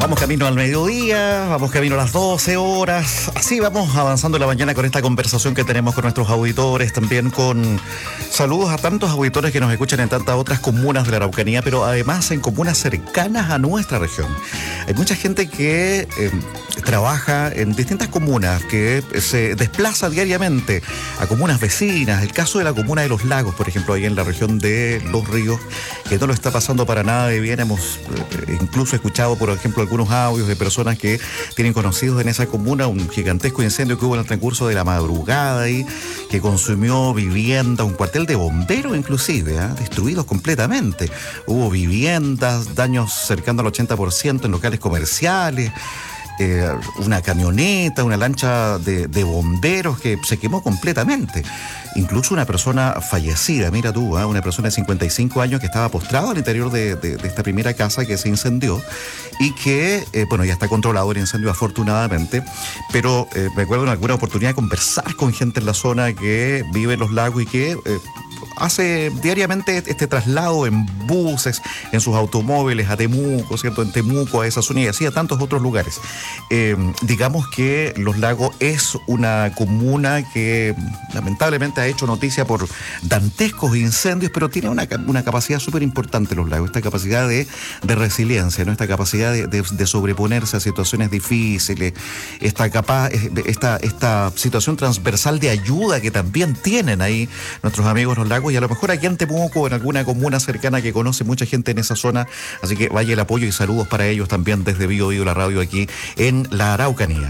Vamos camino al mediodía, vamos camino a las 12 horas. Así vamos avanzando en la mañana con esta conversación que tenemos con nuestros auditores, también con saludos a tantos auditores que nos escuchan en tantas otras comunas de la Araucanía, pero además en comunas cercanas a nuestra región. Hay mucha gente que trabaja en distintas comunas, que se desplaza diariamente a comunas vecinas. El caso de la comuna de Los Lagos, por ejemplo, ahí en la región de Los Ríos, que no lo está pasando para nada de bien. Hemos incluso escuchado, por ejemplo, algunos audios de personas que tienen conocidos en esa comuna, un gigantesco incendio que hubo en el transcurso de la madrugada y que consumió vivienda, un cuartel de bomberos inclusive, destruidos completamente. Hubo viviendas, daños cercanos al 80% en locales comerciales. Una camioneta, una lancha de bomberos que se quemó completamente. Incluso una persona fallecida, mira tú, una persona de 55 años que estaba postrada al interior de esta primera casa que se incendió y que, ya está controlado el incendio afortunadamente, pero me acuerdo en alguna oportunidad de conversar con gente en la zona que vive en Los Lagos y que hace diariamente este traslado en buses, en sus automóviles a Temuco, ¿cierto? En Temuco, a esa zona y así a tantos otros lugares. Digamos que Los Lagos es una comuna que lamentablemente ha hecho noticia por dantescos incendios, pero tiene una capacidad súper importante Los Lagos, esta capacidad de resiliencia, ¿no? Esta capacidad de sobreponerse a situaciones difíciles, esta situación transversal de ayuda que también tienen ahí nuestros amigos Los Lagos, y a lo mejor aquí en Temuco o en alguna comuna cercana que conoce mucha gente en esa zona, así que vaya el apoyo y saludos para ellos también desde Bio Bio, la radio aquí en la Araucanía.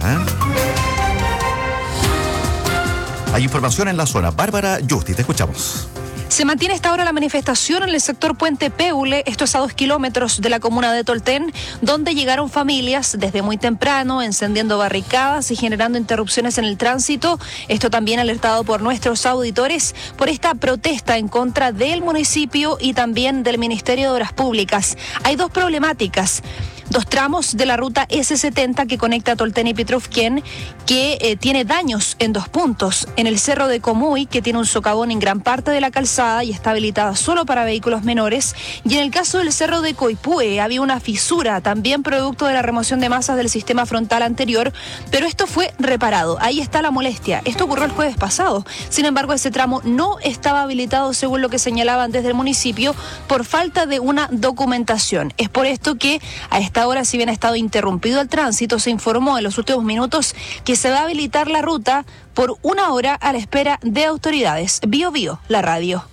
Hay información en la zona. Bárbara Justi, te escuchamos. Se mantiene esta hora la manifestación en el sector Puente Peule, esto es a 2 kilómetros de la comuna de Tolten, donde llegaron familias desde muy temprano, encendiendo barricadas y generando interrupciones en el tránsito. Esto también alertado por nuestros auditores por esta protesta en contra del municipio y también del Ministerio de Obras Públicas. Hay dos problemáticas. 2 tramos de la ruta S70 que conecta Tolten y Pitrufquén, que tiene daños en 2 puntos. En el Cerro de Comuy, que tiene un socavón en gran parte de la calzada y está habilitada solo para vehículos menores. Y en el caso del Cerro de Coipúe, había una fisura, también producto de la remoción de masas del sistema frontal anterior, pero esto fue reparado. Ahí está la molestia. Esto ocurrió el jueves pasado. Sin embargo, ese tramo no estaba habilitado, según lo que señalaban desde el municipio, por falta de una documentación. Es por esto que a esta hora, si bien ha estado interrumpido el tránsito, se informó en los últimos minutos que se va a habilitar la ruta por 1 hora a la espera de autoridades. Bio Bio, la radio.